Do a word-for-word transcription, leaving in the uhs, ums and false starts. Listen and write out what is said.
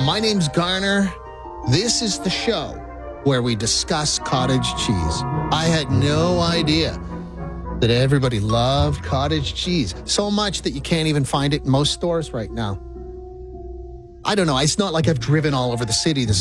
My name's Garner. This is the show where we discuss cottage cheese. I had no idea that everybody loved cottage cheese so much that you can't even find it in most stores right now. I don't know. It's not like I've driven all over the city this